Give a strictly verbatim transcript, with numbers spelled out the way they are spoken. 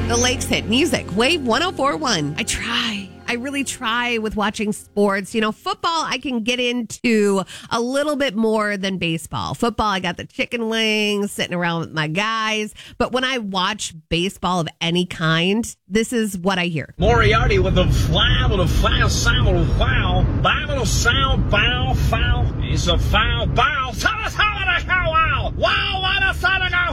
The Lakes Hit Music, Wave one oh four point one. I try. I really try with watching sports. You know, football, I can get into a little bit more than baseball. Football, I got the chicken wings, sitting around with my guys. But when I watch baseball of any kind, this is what I hear. Moriarty with the fly, with a foul, sound, with a foul. Bible, sound, foul, foul. It's a foul, foul. Wow, wow, what a son of a